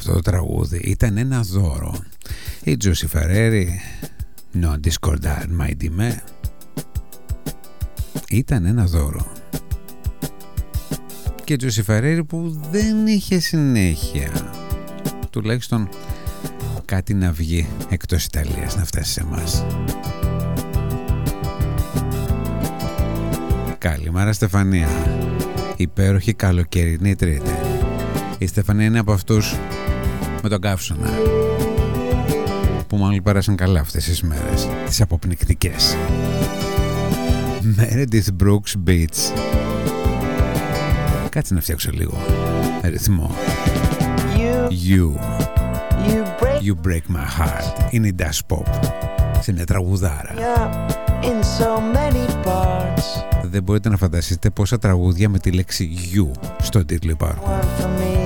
αυτό το τραγούδι. Ήταν ένα δώρο. Η Τζούσι Φερέρι, non discordar mai di me, ήταν ένα δώρο. Και η Τζούσι Φερέρι που δεν είχε συνέχεια, τουλάχιστον κάτι να βγει εκτός Ιταλίας, να φτάσει σε εμάς. Καλημέρα Στεφανία, υπέροχη καλοκαιρινή Τρίτη. Η Στεφανία είναι από αυτούς με τον καύσωνα που μάλλον πέρασαν καλά αυτές τις μέρες, τις αποπνικτικές. Meredith Brooks Beats. Κάτσε να φτιάξω λίγο ρυθμό. You break my heart. Είναι η Dash Pop σε μια τραγουδάρα. In so many parts. Δεν μπορείτε να φανταστείτε πόσα τραγούδια με τη λέξη You στον τίτλο υπάρχουν. One for me